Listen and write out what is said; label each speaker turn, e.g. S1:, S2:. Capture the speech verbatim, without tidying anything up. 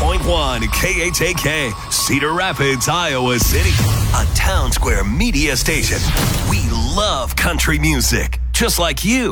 S1: point one K H A K, Cedar Rapids, Iowa City. A Town Square media station. We love country music, just like you.